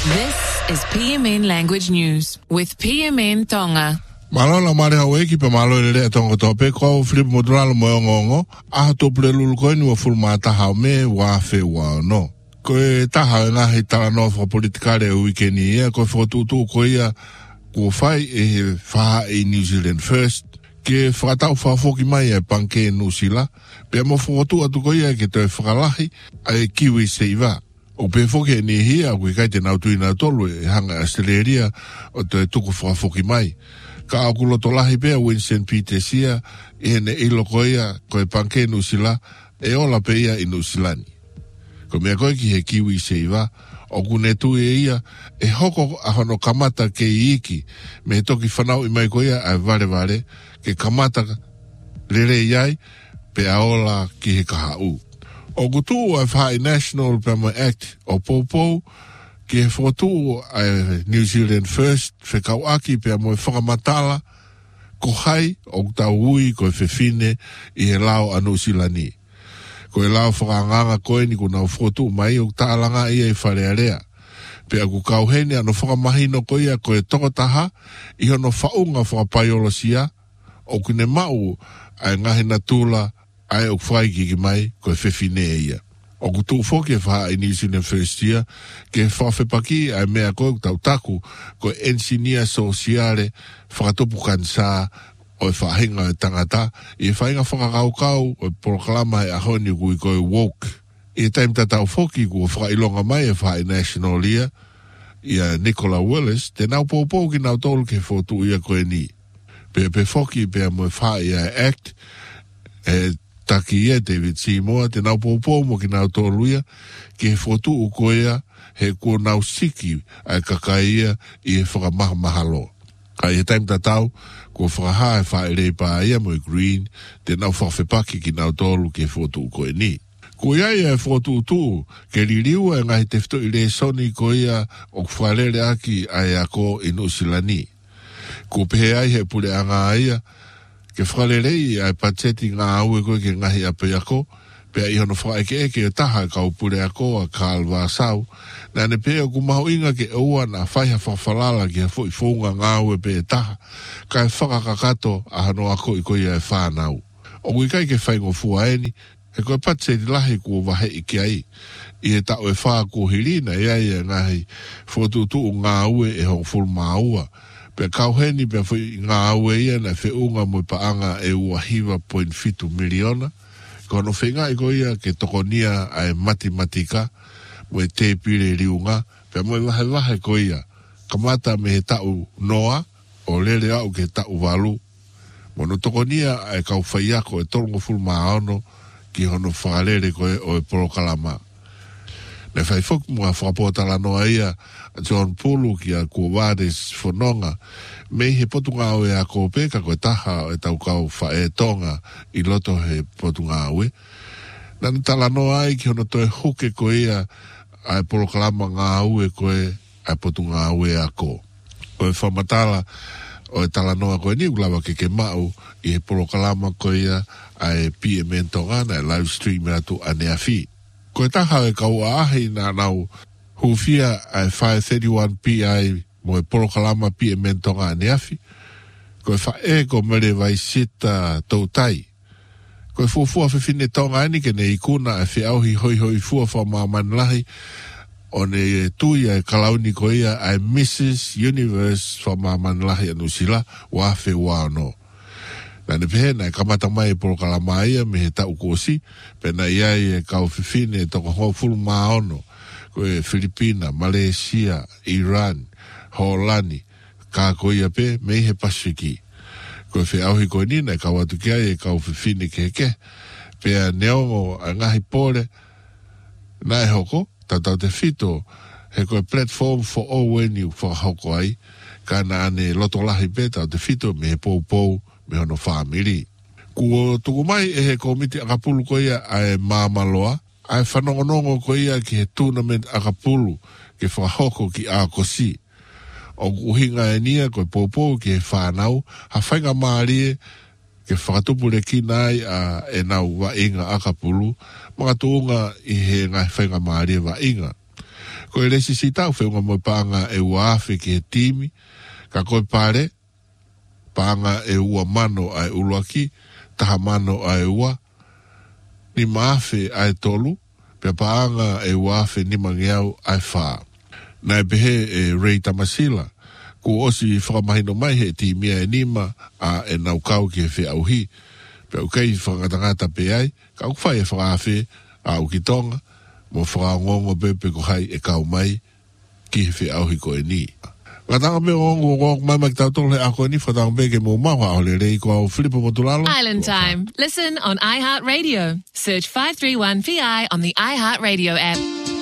This is PMN Language News with PMN Tonga. Malona mare hawe ki pe malo le tonga tope ko flip modral mo ngongo a to plelu ko ni wa fulmata ha me wa fe wa no ko ta ha na hita no fo politikale weekend ye ko fo tu ko ya ko fai e fa e New Zealand First ke frata fa fo ki mai e panke no sila pe mo fo tu atu ko ya ke te fralahi ai kiwi seiva o pe fo ke ni hia ko ka te na tu ina tolu hanga Australia o te tuku fo ki mai ka akulo to lahi pe Winston Peters ia ene ilokoia ko e panke no sila e ola pe ia ino silani ko me ko ki he kiwi seiva o kunetu ia e hoko a hono kamata ke iki me toki whanau i mai ko ia a vare ke kamata lere iai pe aola ki he kahau o kutu a whai National Permanent Act o popo ki he whotu a New Zealand First whekau aki pe a moe whakamatala ko hai o tau ui ko e whewhine i he lao anu silani. Ko e lao whakanganga koe ni ko nau whotu mai o taalanga ia i wharearea. Pe a ku kauhene ano whakamahino ko ia ko e tokotaha i hono whaunga whakapaiolosia o kune mau ai ngahina tūla ai o whaiki ki mai ko e whewhine ia. O kutu foke wha i New Zealand First ia ke whawhepaki ai mea koe tau taku ko engineer sociale whakatopu kansa o e whahinga e tangata i e whahinga whakakaukau o e proklama e ahoni kui koe woke. I e taim tatau foki ku o whakailonga mai e wha i national ia Nicola Willis te nau pōpō ki nau tolu ke whotu ia koe ni. Pe foki pe a moe wha i a act e taki ia David Seymour te nau pōpō mo ki nau tolu ia ki he whotu u koea he kua nau siki ai kakaia i he whakamahalo. Kai he taim tatau kua whakaha e wha i reipa ia mo i green te nau whawhepaki ki nau tolu ki he whotu u koe ni. Ko ia e whotu tu ke ririua e ngahi te whito i le soni ko ia o kwhalere aki ai ako i Nusilani. Ko pehe ai he pule anga ia ke whalerei ai pateti ngā aue koe ke ngahi ape ako, pea i hono whaeke eke o taha ka upure ako a Karl Vasau, na ne pea ku maho inga ke eua na whaiha whawhalala ki a fo i whaunga ngā aue pe taha, ka e whakakakato a hano ako i koe e whanau. O kui kai ke whaingo fuaeni, he koe pateti lahi ku wahe i ki ai, i he tau e whaa ku hirina i ai e ngahi whotutu ngā aue e hong fulmaua, pe kauheni pe foi ngā aue ia na whiunga mo paanga e uahiwa 0.5 miliona. Kono whenga i ko ia ke tokonia ai matematika mo e te pire riunga. Pe mo e wahe ko ia kamata me he tau noa o lele au ke tau walu. Mono tokonia ai kau whaiako e torongo fulma ono ki hono whakalere ko e o e porokalama. Ne whai whok mua whakapotala noa ia John Pulu ki a Kuwades Whanonga me he potunga au e a kope ka koe taha e tau kau whae tonga i loto he potunga au e. Nani tala noa ai ki hono toe huke ko ia a e porokalama ngā au e koe a potunga au e a ko. O e whamatala o e tala noa koe ni ulawa ke mau i he porokalama ko ia a e PMN Tonga na e live stream atu a neafi. Ko e taha e kau ahi nā nau hufia ai 531 PI mo e porokalama PMN Tonga neafi. Ko e whae ko mere vai sita tautai. Ko e fuafua whiwhine tonga ani ke ne ikuna e whiauhi hoi fua whamāman lahi o ne tui e kalauni ko ia ai Mrs. Universe whamāman lahi anu sila wafe wano. Na ne pehe na kamata mai porokalama ia me he tau kosi, pe na iai e kau whiwhine e toko ho fulu maono, ko e Filipina, Malaysia, Iran, Holani, ka ko ia pe me he Pasifiki. Ko e whiauhi ko nina e kau atu kia e kau whiwhine ke, pe a neongo a ngahi pole, na e hoko, tatau te fito, he ko e platform for all when you whakahoko ai, ka na ane loto lahi pe tau te fito me he pou, me hono whamiri. Kua tuku mai e he komiti akapulu ko ia ai mamaloa, ai whanongonongo ko ia ki he tournament akapulu ke whahoko ki Akosi. O kuhinga e nia ko e popo ki he whanau, ha whainga maarie ke whakatupure ki nai a e nau wa inga akapulu, mga tuunga i he ngai whainga maarie wa inga. Ko e lesi si tau whenua mo paanga e ua awhi ki he timi, ka koe pare, paanga e ua mano ai uluaki, taha mano ai ua, ni maafe ai tolu, pe paanga e ua awhi ni mangiau ai whaa. Nai pehe e Ray Tamasila, ku osi whakamahino mai he timia e nima a e naukau ki he whi auhi, pe ukei whakatangata pe ai, ka ukwhai e whakawhi a ukitonga, mo whakangongo pepe ko hai e kau mai ki he whi auhi ko e ni. Katanga me ngongo ngok mai mai tau tole ako ni whatanga me ke mo mawa ole rei ko au Filipo Motulalo. Island Time. Listen on iHeartRadio. Search 531PI on the iHeartRadio app.